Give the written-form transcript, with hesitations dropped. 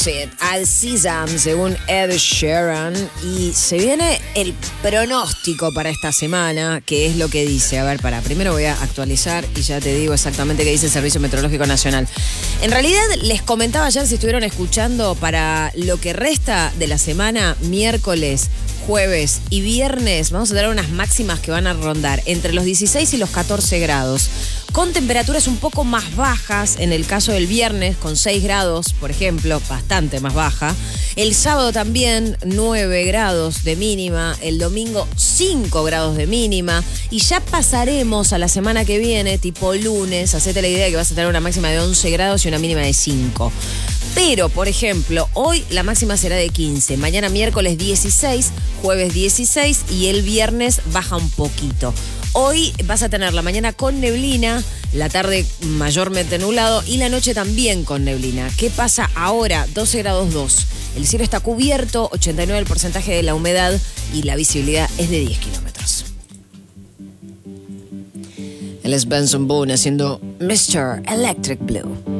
It al Sesam, según Ed Sheeran. Y se viene el pronóstico para esta semana, que es lo que dice. A ver, primero voy a actualizar y ya te digo exactamente qué dice el Servicio Meteorológico Nacional. En realidad, les comentaba ayer, si estuvieron escuchando, para lo que resta de la semana, miércoles, jueves y viernes, vamos a tener unas máximas que van a rondar entre los 16 y los 14 grados, con temperaturas un poco más bajas, en el caso del viernes, con 6 grados, por ejemplo, bastante más baja. El sábado también 9 grados de mínima, el domingo 5 grados de mínima, y ya pasaremos a la semana que viene, tipo lunes, hacete la idea que vas a tener una máxima de 11 grados y una mínima de 5. Pero, por ejemplo, hoy la máxima será de 15, mañana miércoles 16, jueves 16 y el viernes baja un poquito. Hoy vas a tener la mañana con neblina, la tarde mayormente nublado y la noche también con neblina. ¿Qué pasa ahora? 12 grados 2. El cielo está cubierto, 89% el porcentaje de la humedad y la visibilidad es de 10 kilómetros. Él es Benson Boone haciendo Mr. Electric Blue.